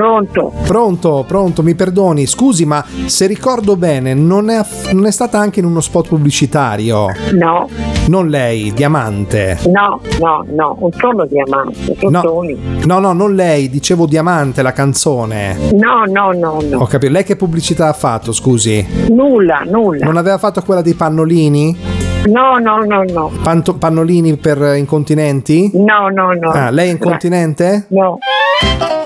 Pronto, mi perdoni, scusi, ma se ricordo bene non è stata anche in uno spot pubblicitario? No. Non lei, Diamante? No, un solo Diamante, No, non lei, dicevo Diamante, la canzone. No. Ho capito, lei che pubblicità ha fatto, scusi? Nulla. Non aveva fatto quella dei pannolini? No. Pannolini per incontinenti? No. Ah, lei è incontinente? No.